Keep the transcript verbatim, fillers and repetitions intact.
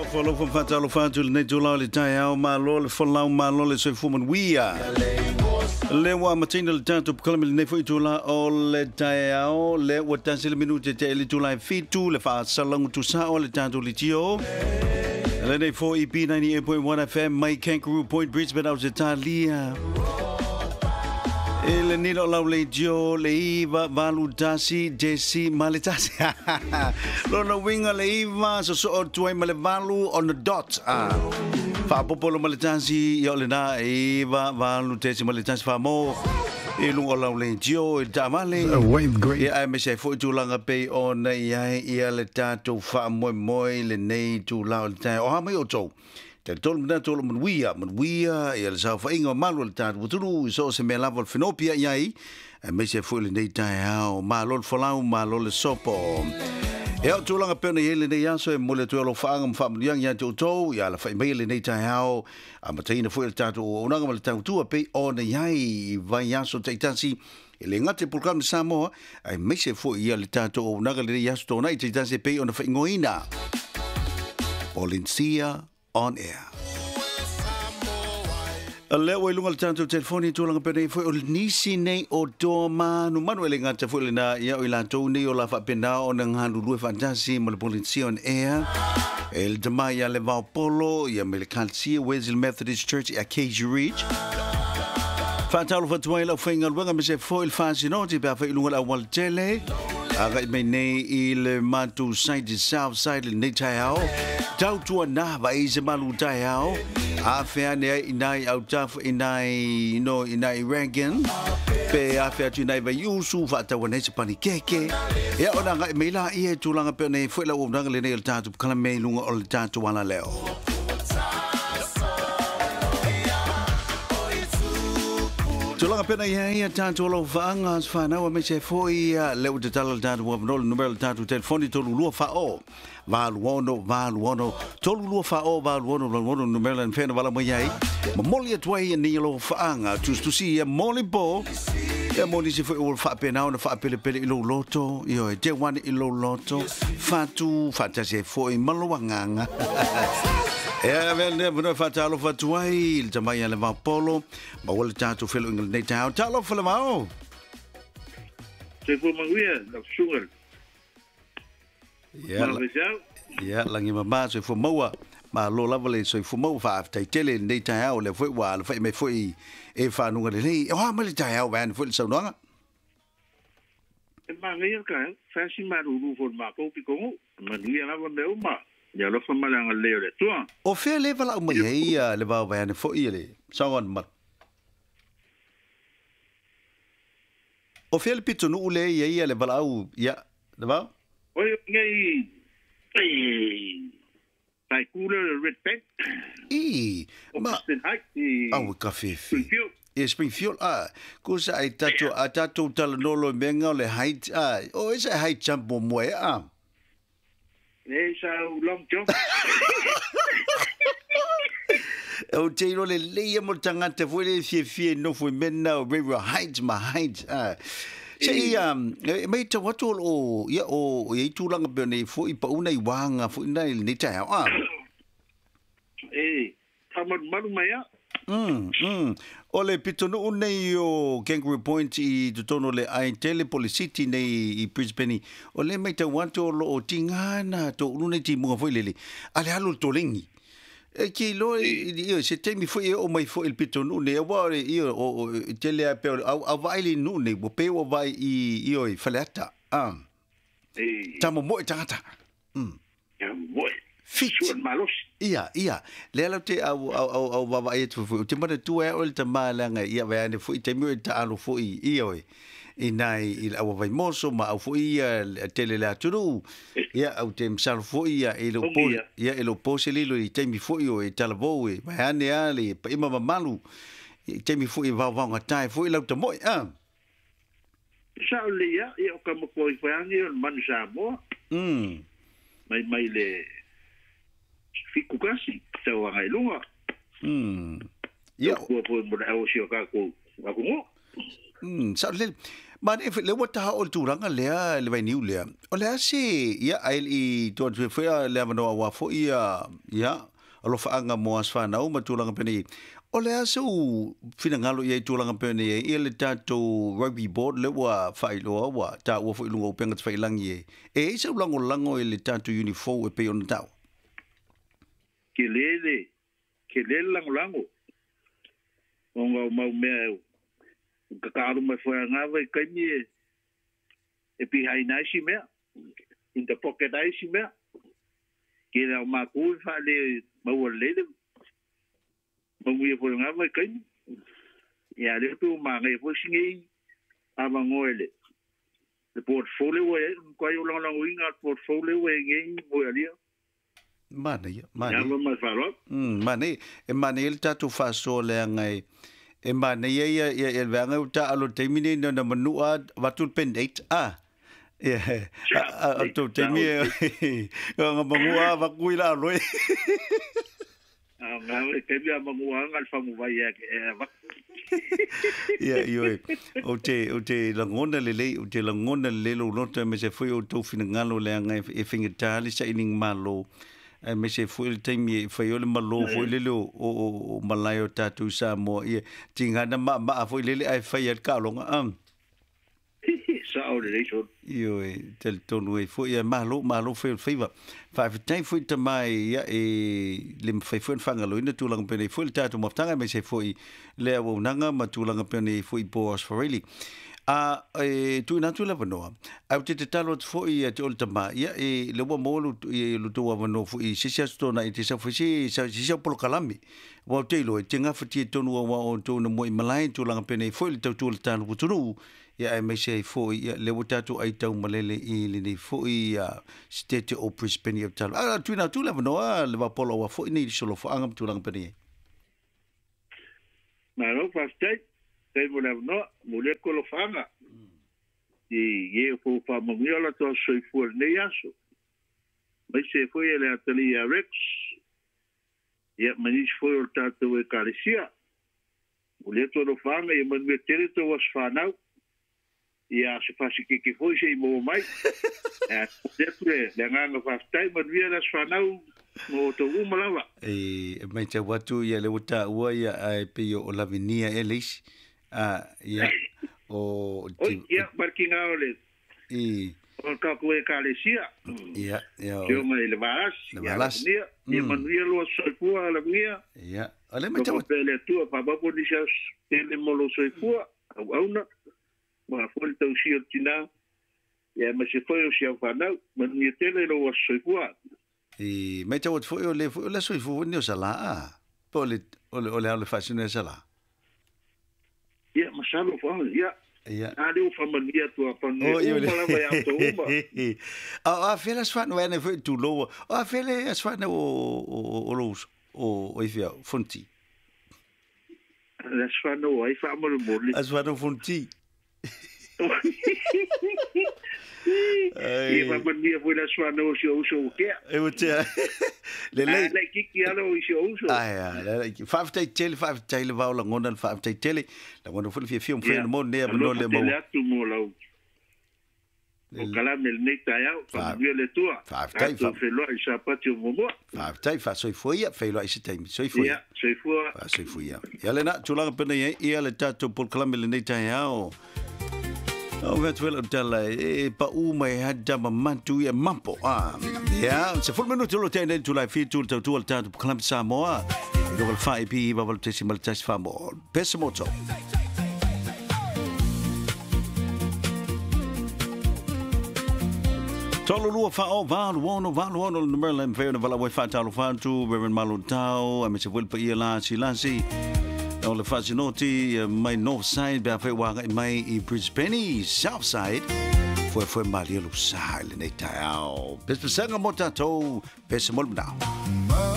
Follow from Fatalo Fatul Netula le Tayao Malo le Folau Malo le Sofuman Wia. Lewa Martina le Tato Column Nefuitula o le Tayao le Watasil Minute Telitula Fitu le Fa Salong to Sao le Tato Litio. Lene four E P ninety-eight point one F M, Mike Kangaroo Point Brisbane out of Talia. Le nilo lau le jo le iwa valu tasi jesi malitasi. Lona winga le iwa so so tuai male valu on the dot. Ah, fa popolo malitasi yo le na iwa valu tesi malitasi fa mo. E lungo lau le jo e tamale. Wave great. Ya me se foi tu langa pe on ia ia le tato fa moi moi le nei tu lau le tai. O ha mai o to. Te tolu mna tolu man wia, man wia, e le sa fa inga malu le tatu wuturu, so se me lava le whenopia iai, e me se fwile nei tai hao, malo le whalau, malo le sopo. E au tūlanga pēna i ele nei aso, e mole tu alo whaanga mwhamuriang ia te utou, ia la whai mai le nei tai hao, a mataina fwile tatu o unanga ma le tau tua pe o na iai, vai aso te itasi, e le ngate pulkanu Samoa, ai me se fwile ia le tatu o unanga le nei aso tōna i te itasi pe o na whai ngoina. Polincia on air. A leo e lunga le tanto telefoni tūlanga pēnei foi o nisi nei o tō manu manu e le ngata foi le na ia o i lantou nei o la whapena o na nghandu lue fantasi ma le Polincia on air. E le tamai ia le Vaupolo ia me le Kalsia Wesley Methodist Church a Cage Ridge. Whātalo whatuai lau whainga luanga me se foi il whansinoti pēr whai lunga la wal tele. Aga me nei i le matu side south side le nei tai hao. Tau tua nā wa i se malu tai hao. A whea nea i nai au tafu i nai no i nai Reagan. Pe a whea tu nai wa iusu whaatawa nei se pani keke. Ea o nanga i meila i e tūlanga pēr nei whaila o nanga le nei le tātu kala mei lunga o le tātu wana leo. Tūlanga pēna ia ia tātou alo whaanga as whanau a me se foi leo te tala le tātou wapanolo numero le tātou telefoni tolu lua whao. Valuono, valuono, tolu lua whao, valuono, valuono numero le whena wala mai ai. Ma moli atuai ni alo whaanga, tustusi ia moli po. Ia moli se foi o whapena o na whapele pele ilo loto, io e te wane ilo loto, fatu, fata se foi maloanganga. E vele vno fatalo fatuai il tamai le Vaupolo ma wole tatu felo ingle nei tau talo felo mau se fo manguia na sugar ya ya langi mama se fo maua ma lo lavale so fo mau fa tai tele nei tau le foi wa le foi me foi e fa nunga le nei o ha ma le tau van foi so nonga e manguia ka fa si maru fo ma ko pi ko manguia na va meu ma ya lo fa malanga leo le tua o fe le vala o mai ia le va va ne fo ile sangon mat o fe le pito no le ia ia le vala o ia le va o ngai ai sai kule red pack i ma au cafe e Springfield ah ko sa ai tato a tato tala nolo menga le height ah o esa height jump mo e ah Nei sa long jump. O te iro le leia mo tangata foi le fie fie no foi mena o river heights ma heights ah sei um mai te watu o ia o i tūlanga pene foi pa una i wanga foi nei ni tai ah eh tamad malu mai ah mm mm ole pitono nei o Kangaroo Point i tono le ai tele policity nei i Brisbane ole mai te watu lo o tingana to lune ti mo foi lele ale halu tolingi e ki lo io se temi foi o mai foi il pitono nei wa io o tele pe a vai nu nei bo pe o vai i io i faleta ah eh tamo mo tata mm ya mo fit malos ia ia le ala te au au au baba e tu te mara tu e o te malanga ia va ne fu te mu ta alo fu i oi i nai il au vai moso ma au fu ia tele la turu ia au te msal fu ia e lo po ia e lo po se lilo i te mi fu i o e talavo e va ane ali pa ima malu i te mi fu i va va ngatai fu i lo te moi ah sa le ia ia o ka mo ko i fa ni man sa mo mm mai mai le fiku kasi sa wa ngai lunga mm ia ko po mo au si ka ko ka ko Mm, sa le man if le wata o turanga le le vai niu le. O le si ia ai i to fe le mano wa fo ia ia alo fa anga mo as fa na o matulanga peni. O le aso fina ngalo ia tulanga pene ia le tato rugby board le wa failo wa ta wa fo ilungo penga tfai langi e e se lango lango le tato uniform e pe on tau ke lele ke lele lango lango onga mau mea ka karu mai foi nga vai kani e pi hai nai si mea in the pocket ai si mea ke la ma ku fa le mau le Mungkin apa yang apa kan? Ya, dia tu mangai apa sini? Apa ngoile? The portfolio eh, kau yang orang orang ingat portfolio eh, yang boleh dia. Mana ya? Mana? Ya, mana falar? Hmm, mana? Mana il tatu faso le ngai. E mana ya ya ya ya vanga uta alo termine no na menua waktu pendek ah. Ya, atau termine. Orang menua waktu ila loe. Ngawe kebia manguang alfa mubaya ke wa ya yo o te o te langona lele o te langona lele lo te me se foi o to fina ngalo le nga e finga tali sa ining malo e me se foi te mi foi o le malo foi lele o o malayo tatu sa mo e tinga na ma ma foi lele ai fai ka longa am sa o le so yo e tel tonu e foi e malo malo foi fiva fa tem foi tamai ya e lim foi foi fanga lo ina tulang pene foi tatu maftanga me se foi le o nanga ma tulang pene foi boss for really a e tu na tu la vanoa a te te talo foi e te ultima ya e le mo mo e lu tu vano foi se se sto na te se foi se se polo kalami wa te lo te nga fiti tonu wa o tu na mo malai tulang pene foi le tu talo puturu ya e me se foi ya le tatu ai tau malele i le ni foi ya state o Brisbane of talo a tu na tu la vanoa le va polo wa foi ni solo fo angam tulang pene na no fastai Kei mona no, mule kolo fanga. I ye fo fa mamiola to soi fu ne yaso. Mai se foi ele atelier Rex. Ye manis foi o tato e Calesia. Mule to no fanga e man metere to was fanau. Ia se fasi ke ke foi se mo mai. Eh, sempre le nganga fa stai man via las fanau no to umalawa. E mai te watu ia le uta ua ia ai pe o lavinia elis. Ah, ya. O oh, ya parking outlet. I o ka ko e Calesia. Ya, ya. Yo mai le varas. Le varas. Ia manuia lo soifua la mia. Ya. Ale mai te watu pele tu pa ba ko disas ele molo soifua. Au au na. Ma foi tau sia tina. Ya ma se foi o sia fanau, manuia tele lo soifua. I mai te watu foi o le foi le soifua ni o sala. Po le ole ole ole fashion sala. Ya, masalo fa, ya. Ya. Ali o família tua pa no. Oh, eu lá vai auto uma. Ah, a fela sfa no ene foi tu lo. Ah, fela sfa no o o los o o ifia fonti. Las fa no, ai fa mo morli. As fa no fonti. E va mandia foi las fa no so so que. Eu te le le. Le kiki alo so so. Ah ja, le five tay tel five tay le va la ngona five tay tel. La ngona foi fi film foi mo ne mo le mo. Le tu mo la. O kala mel neta ya, fa via le tua. Five tay fa. Fe lo isa patio mo. Five tay fa so foi ya, fe lo isa tay. So foi. Ya, so foi. Ah, so foi ya. Ya le na tulanga pena ye, ia le tato pol kala mel neta ya o. O me tuela tala e pa u mai hada mamantu ia mampo ah ya se for minuto lo tende tu la fi tu tu tu tanto clam Samoa do val fa pi va val tesi mal tesi fa mo pesomoto tolo lua fa o va lo ono va lo ono no merlin fe no vala we fa talo fa tu reverend malutao a me se vol pa ia la si la si o le fasinoti mai north side ba fe wa mai I Brisbane south side foi foi mali lo sa le nei tao pes pesanga motato pes mol now